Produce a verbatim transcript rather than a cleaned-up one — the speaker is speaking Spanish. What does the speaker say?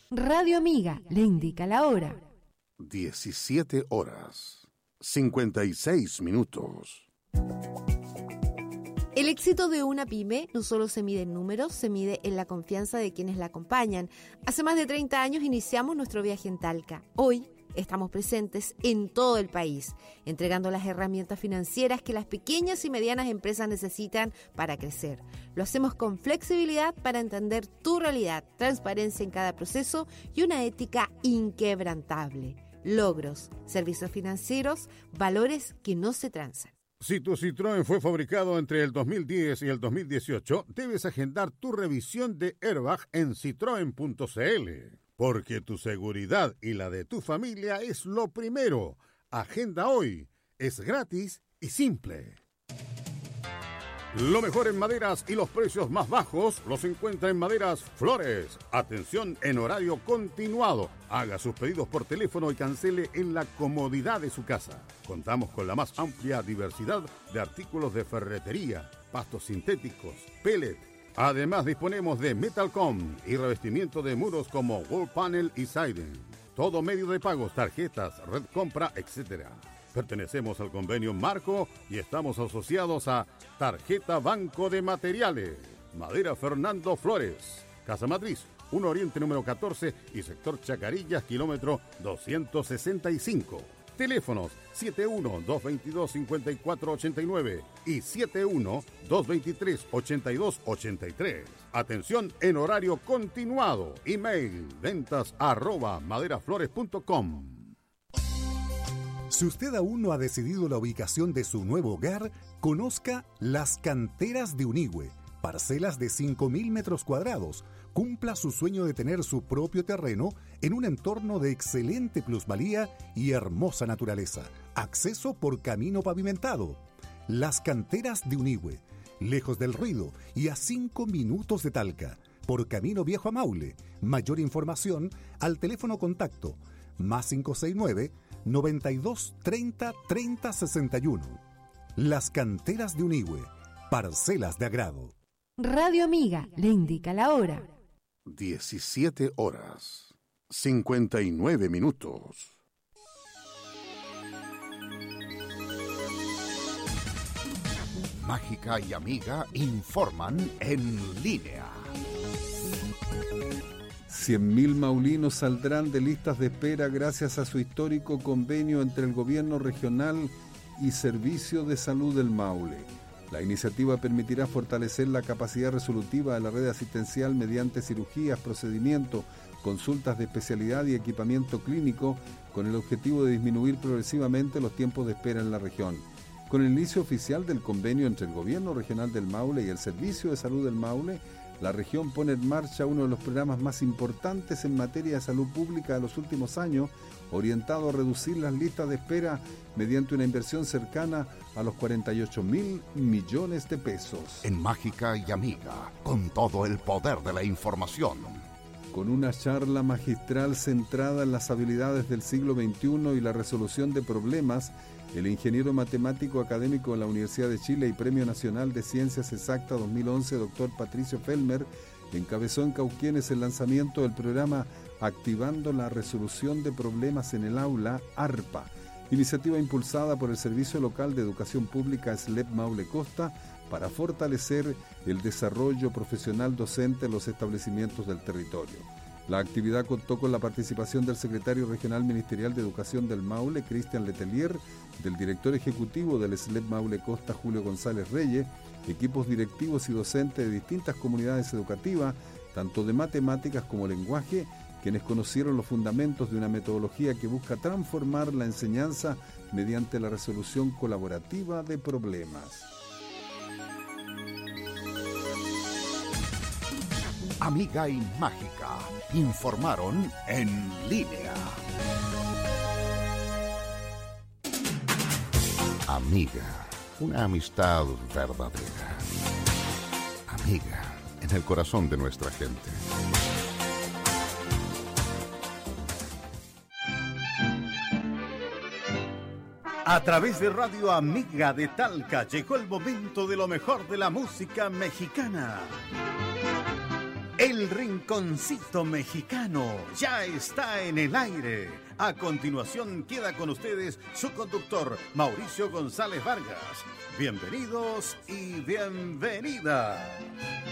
Radio Amiga le indica la hora. diecisiete horas, cincuenta y seis minutos. El éxito de una pyme no solo se mide en números, se mide en la confianza de quienes la acompañan. Hace más de treinta años iniciamos nuestro viaje en Talca. Hoy estamos presentes en todo el país, entregando las herramientas financieras que las pequeñas y medianas empresas necesitan para crecer. Lo hacemos con flexibilidad para entender tu realidad, transparencia en cada proceso y una ética inquebrantable. Logros, servicios financieros, valores que no se transan. Si tu Citroën fue fabricado entre el dos mil diez y el dos mil dieciocho, debes agendar tu revisión de airbag en citroen punto c l. Porque tu seguridad y la de tu familia es lo primero. Agenda hoy. Es gratis y simple. Lo mejor en maderas y los precios más bajos los encuentra en Maderas Flores. Atención en horario continuado. Haga sus pedidos por teléfono y cancele en la comodidad de su casa. Contamos con la más amplia diversidad de artículos de ferretería, pastos sintéticos, pellet. Además disponemos de Metalcom y revestimiento de muros como wall panel y siding. Todo medio de pagos, tarjetas, red compra, etcétera. Pertenecemos al convenio Marco y estamos asociados a Tarjeta Banco de Materiales. Madera Fernando Flores. Casa Matriz, uno Oriente número catorce y sector Chacarillas, kilómetro doscientos sesenta y cinco. Teléfonos siete uno, dos veintidós, cincuenta y cuatro ochenta y nueve y siete uno, dos veintitrés, ochenta y dos ochenta y tres. Atención en horario continuado. Email ventas arroba maderaflores punto com. Si usted aún no ha decidido la ubicación de su nuevo hogar, conozca Las Canteras de Unigüe, parcelas de cinco mil metros cuadrados. Cumpla su sueño de tener su propio terreno en un entorno de excelente plusvalía y hermosa naturaleza. Acceso por camino pavimentado. Las Canteras de Unigüe, lejos del ruido y a cinco minutos de Talca, por camino viejo a Maule. Mayor información al teléfono contacto más cinco seis nueve, noventa y dos, treinta, treinta, sesenta y uno. Las Canteras de Unigüe, parcelas de agrado. Radio Amiga le indica la hora. diecisiete horas, cincuenta y nueve minutos. Mágica y Amiga informan en línea. cien mil maulinos saldrán de listas de espera gracias a su histórico convenio entre el gobierno regional y Servicio de Salud del Maule. La iniciativa permitirá fortalecer la capacidad resolutiva de la red asistencial mediante cirugías, procedimientos, consultas de especialidad y equipamiento clínico, con el objetivo de disminuir progresivamente los tiempos de espera en la región. Con el inicio oficial del convenio entre el Gobierno Regional del Maule y el Servicio de Salud del Maule, la región pone en marcha uno de los programas más importantes en materia de salud pública de los últimos años, orientado a reducir las listas de espera mediante una inversión cercana a los cuarenta y ocho mil millones de pesos. En Mágica y Amiga, con todo el poder de la información. Con una charla magistral centrada en las habilidades del siglo veintiuno y la resolución de problemas, el ingeniero matemático académico de la Universidad de Chile y Premio Nacional de Ciencias Exactas dos mil once, doctor Patricio Felmer, encabezó en Cauquienes el lanzamiento del programa Activando la Resolución de Problemas en el Aula, ARPA, iniciativa impulsada por el Servicio Local de Educación Pública S L E P Maule Costa para fortalecer el desarrollo profesional docente en los establecimientos del territorio. La actividad contó con la participación del secretario regional ministerial de Educación del Maule, Cristian Letelier, del director ejecutivo del S L E P Maule Costa, Julio González Reyes, equipos directivos y docentes de distintas comunidades educativas, tanto de matemáticas como lenguaje, quienes conocieron los fundamentos de una metodología que busca transformar la enseñanza mediante la resolución colaborativa de problemas. Amiga y Mágica informaron en línea. Amiga, una amistad verdadera. Amiga, en el corazón de nuestra gente. A través de Radio Amiga de Talca llegó el momento de lo mejor de la música mexicana. El Rinconcito Mexicano ya está en el aire. A continuación queda con ustedes su conductor, Mauricio González Vargas. Bienvenidos y bienvenidas.